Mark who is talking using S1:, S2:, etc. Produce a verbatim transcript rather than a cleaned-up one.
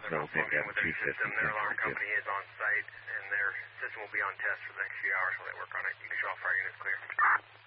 S1: they're
S2: So
S1: not
S2: we'll pick
S1: functioning
S2: up
S1: with their
S2: two fifty,
S1: system. Their alarm
S2: ten forty-two.
S1: company is on site, and their system will be on test for the next few hours while they work on it. You can show off Friday and it's clear.